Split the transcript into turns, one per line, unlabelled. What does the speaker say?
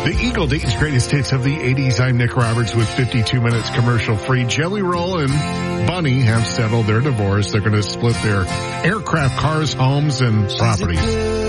The Eagle, Dayton's greatest hits of the 80s. I'm Nick Roberts with 52 minutes commercial free. Jelly Roll and Bunny have settled their divorce. They're going to split their aircraft, cars, homes, and properties.